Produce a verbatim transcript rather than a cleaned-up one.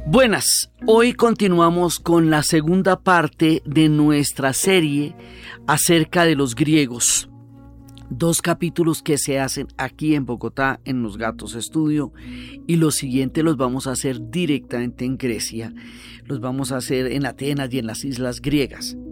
Buenas, hoy continuamos con la segunda parte de nuestra serie acerca de los griegos. Dos capítulos que se hacen aquí en Bogotá en Los Gatos Estudio y los siguientes los vamos a hacer directamente en Grecia. Los vamos a hacer en Atenas y en las islas griegas.